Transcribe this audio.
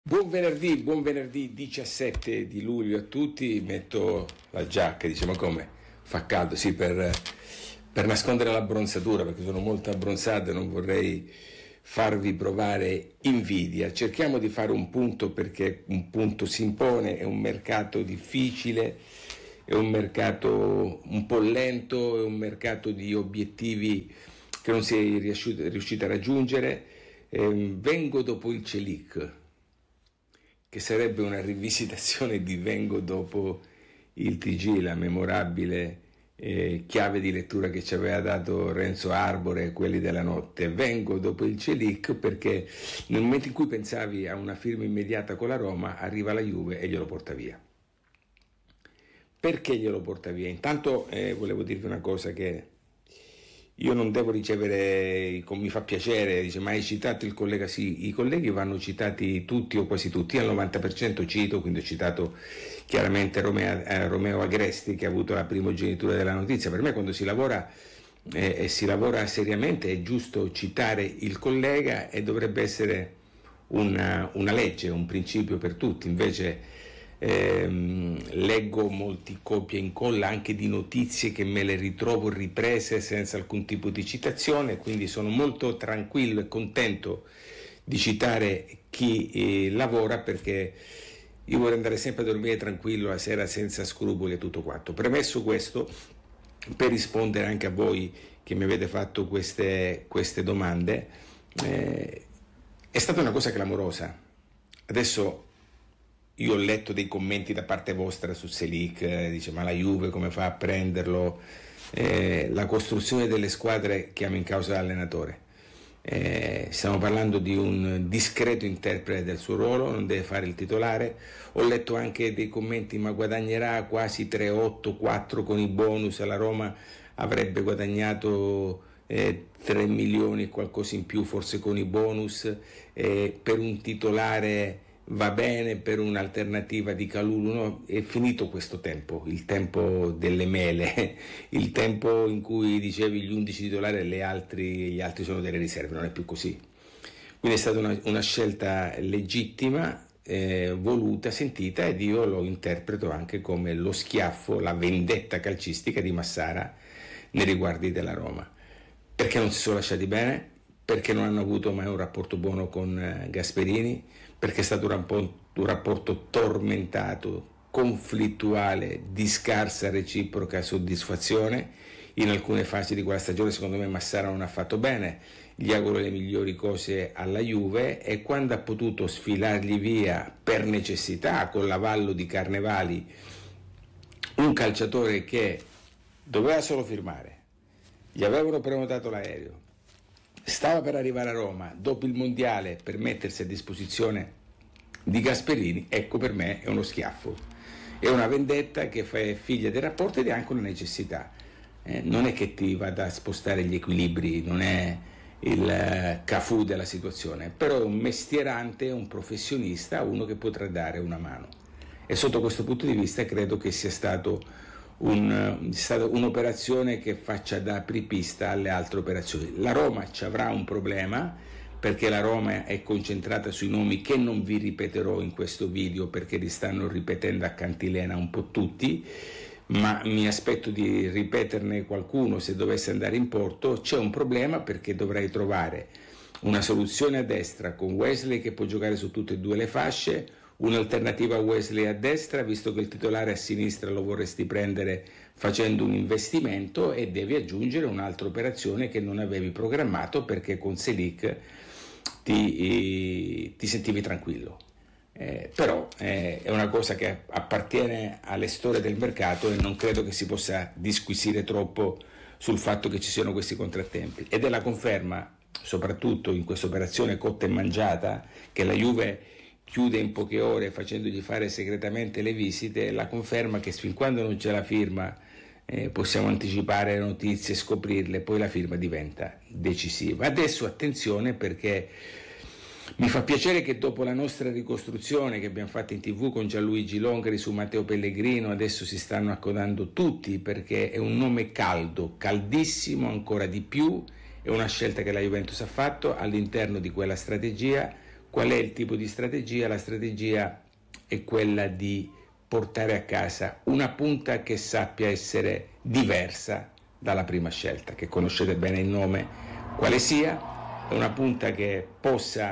Buon venerdì 17 di luglio a tutti. Metto la giacca, dice ma come? Fa caldo? Sì, per nascondere l'abbronzatura, perché sono molto abbronzato e non vorrei farvi provare invidia. Cerchiamo di fare un punto perché un punto si impone, è un mercato difficile, è un mercato un po' lento, è un mercato di obiettivi che non si è riuscito a raggiungere. Vengo dopo il Celic, che sarebbe una rivisitazione di Vengo dopo il TG, la memorabile chiave di lettura che ci aveva dato Renzo Arbore, quelli della notte. Vengo dopo il Celic perché nel momento in cui pensavi a una firma immediata con la Roma, arriva la Juve e glielo porta via. Perché glielo porta via? Intanto volevo dirvi una cosa, che io non devo ricevere, mi fa piacere, dice ma hai citato il collega? Sì, i colleghi vanno citati tutti o quasi tutti, al 90% cito, quindi ho citato chiaramente Romeo Agresti, che ha avuto la primogenitura della notizia. Per me quando si lavora e si lavora seriamente è giusto citare il collega e dovrebbe essere una legge, un principio per tutti. Invece leggo molti copia e incolla anche di notizie che me le ritrovo riprese senza alcun tipo di citazione, quindi sono molto tranquillo e contento di citare chi lavora, perché io vorrei andare sempre a dormire tranquillo la sera senza scrupoli e tutto quanto. Premesso questo, per rispondere anche a voi che mi avete fatto queste domande, è stata una cosa clamorosa. Adesso io ho letto dei commenti da parte vostra su Celic, dice ma la Juve come fa a prenderlo? La costruzione delle squadre chiama in causa l'allenatore. Stiamo parlando di un discreto interprete del suo ruolo, non deve fare il titolare. Ho letto anche dei commenti, ma guadagnerà quasi 3,8, 4 con i bonus, la Roma avrebbe guadagnato 3 milioni e qualcosa in più forse con i bonus, per un titolare va bene, per un'alternativa di Kalulu no. È finito questo tempo, il tempo delle mele, il tempo in cui dicevi gli 11 titolari e gli altri sono delle riserve. Non è più così. Quindi è stata una scelta legittima, voluta, sentita, ed io lo interpreto anche come lo schiaffo, la vendetta calcistica di Massara nei riguardi della Roma, perché non si sono lasciati bene, perché non hanno avuto mai un rapporto buono con Gasperini, perché è stato un rapporto tormentato, conflittuale, di scarsa reciproca soddisfazione. In alcune fasi di quella stagione secondo me Massara non ha fatto bene, gli auguro le migliori cose alla Juve, e quando ha potuto sfilargli via per necessità, con l'avallo di Carnevali, un calciatore che doveva solo firmare, gli avevano prenotato l'aereo, stava per arrivare a Roma dopo il mondiale per mettersi a disposizione di Gasperini, ecco, per me è uno schiaffo, è una vendetta che fa figlia dei rapporti ed è anche una necessità. Non è che ti vada a spostare gli equilibri, non è il Cafù della situazione, però è un mestierante, un professionista, uno che potrà dare una mano, e sotto questo punto di vista credo che sia stata un'operazione che faccia da apripista alle altre operazioni. La Roma ci avrà un problema, perché la Roma è concentrata sui nomi che non vi ripeterò in questo video, perché li stanno ripetendo a cantilena un po' tutti, ma mi aspetto di ripeterne qualcuno se dovesse andare in porto. C'è un problema perché dovrei trovare una soluzione a destra con Wesley, che può giocare su tutte e due le fasce, un'alternativa a Wesley a destra, visto che il titolare a sinistra lo vorresti prendere facendo un investimento, e devi aggiungere un'altra operazione che non avevi programmato perché con Celic ti sentivi tranquillo. Però è una cosa che appartiene alle storie del mercato e non credo che si possa disquisire troppo sul fatto che ci siano questi contrattempi, ed è la conferma, soprattutto in questa operazione cotta e mangiata, che la Juve chiude in poche ore facendogli fare segretamente le visite, la conferma che fin quando non c'è la firma possiamo anticipare le notizie, scoprirle, poi la firma diventa decisiva. Adesso attenzione, perché mi fa piacere che dopo la nostra ricostruzione che abbiamo fatto in TV con Gianluigi Longari su Matteo Pellegrino, adesso si stanno accodando tutti, perché è un nome caldo, caldissimo ancora di più, è una scelta che la Juventus ha fatto all'interno di quella strategia Qual è il tipo di strategia? La strategia è quella di portare a casa una punta che sappia essere diversa dalla prima scelta, che conoscete bene il nome quale sia, è una punta che possa